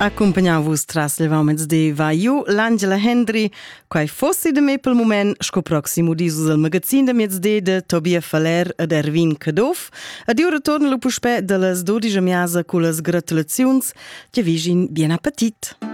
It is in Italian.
Accompagnavus tras le vaumens de Vaiu, l'Angela Hendry, quai fossi de me pel moment, sco proximo disus al magazin de mezzde de Tobia Faler ed Ervin Cadof, ed io retorno lo puspè de las 12 miasa con las gratulaziuns, che vigin bien appetit.